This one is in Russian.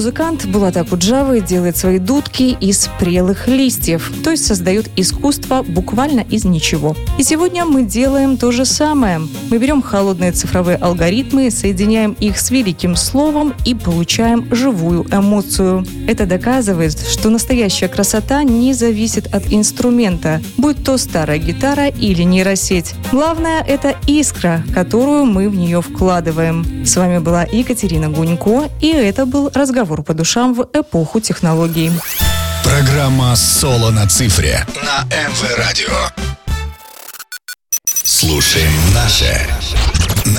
Музыкант Булат Акуджавы делает свои дудки из прелых листьев, то есть создает искусство буквально из ничего. И сегодня мы делаем то же самое. Мы берем холодные цифровые алгоритмы, соединяем их с великим словом и получаем живую эмоцию. Это доказывает, что настоящая красота не зависит от инструмента, будь то старая гитара или нейросеть. Главное – это искра, которую мы в нее вкладываем. С вами была Екатерина Гунько, и это был разговор по душам в эпоху технологий. Программа «Соло на цифре» на МВ Радио. Слушаем наше.